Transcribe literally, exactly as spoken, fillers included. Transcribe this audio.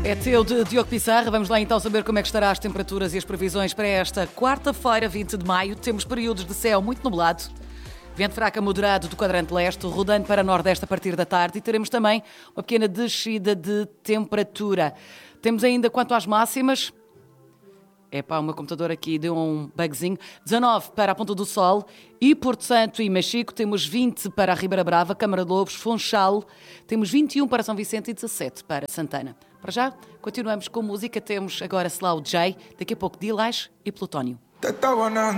É teu, de Diogo Pissarra. Vamos lá então saber como é que estará as temperaturas e as previsões para esta quarta-feira, vinte de maio. Temos períodos de céu muito nublado, vento fraco a moderado do quadrante leste, rodando para nordeste a partir da tarde, e teremos também uma pequena descida de temperatura. Temos ainda, quanto às máximas, é pá, o meu computador aqui deu um bugzinho. dezanove para a Ponta do Sol e Porto Santo e Machico. Temos vinte para a Ribeira Brava, Câmara de Lobos, Funchal. Temos vinte e um para São Vicente e dezassete para Santana. Para já, continuamos com música. Temos agora Slow J, daqui a pouco Dilash e Plutónio.